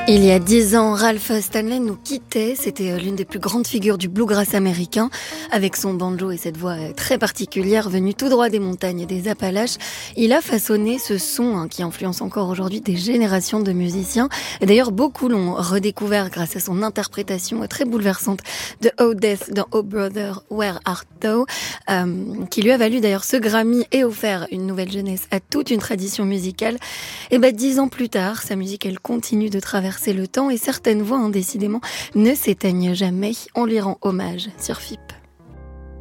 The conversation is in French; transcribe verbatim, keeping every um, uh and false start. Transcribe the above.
Il y a dix ans, Ralph Stanley nous quittait. C'était l'une des plus grandes figures du bluegrass américain. Avec son banjo et cette voix très particulière venue tout droit des montagnes des Appalaches, il a façonné ce son hein, qui influence encore aujourd'hui des générations de musiciens. Et d'ailleurs, beaucoup l'ont redécouvert grâce à son interprétation très bouleversante de Oh Death dans Oh Brother, Where Art Thou, euh, qui lui a valu d'ailleurs ce Grammy et offert une nouvelle jeunesse à toute une tradition musicale. Et ben dix ans plus tard, sa musique elle continue de traverser le temps et certaines voix, hein, décidément, ne s'éteignent jamais. On lui rend hommage sur F I P.